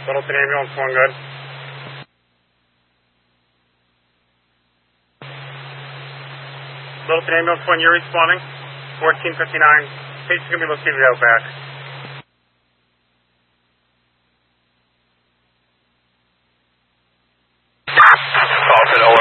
Littleton ambulance, one good. Littleton ambulance, one, you're responding. 1459. Patient's going to be located out back. Dalton,